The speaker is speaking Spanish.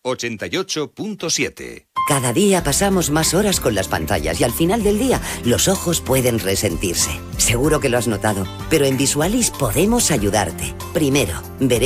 88.7. Cada día pasamos más horas con las pantallas y al final del día los ojos pueden resentirse. Seguro que lo has notado, pero en Visualis podemos ayudarte. Primero, veremos